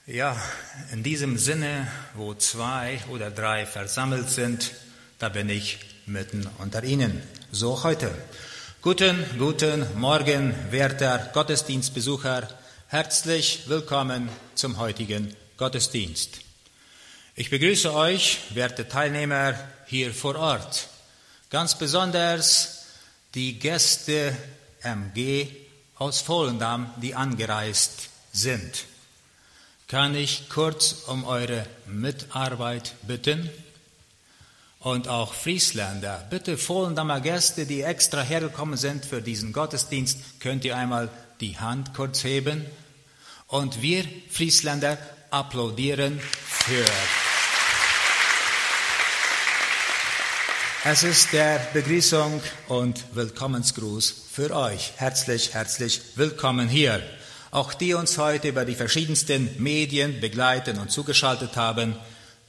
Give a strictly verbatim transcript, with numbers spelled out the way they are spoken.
Ja, in diesem Sinne, wo zwei oder drei versammelt sind, da bin ich mitten unter ihnen. So heute. Guten, guten Morgen, werter Gottesdienstbesucher. Herzlich willkommen zum heutigen Gottesdienst. Ich begrüße euch, werte Teilnehmer, hier vor Ort. Ganz besonders die Gäste M G aus Volendam, die angereist sind. Kann ich kurz um eure Mitarbeit bitten? Und auch Friesländer, bitte Volendamer Gäste, die extra hergekommen sind für diesen Gottesdienst, könnt ihr einmal die Hand kurz heben? Und wir Friesländer applaudieren für. Es ist der Begrüßung und Willkommensgruß für euch. Herzlich, herzlich willkommen hier. Auch die uns heute über die verschiedensten Medien begleiten und zugeschaltet haben,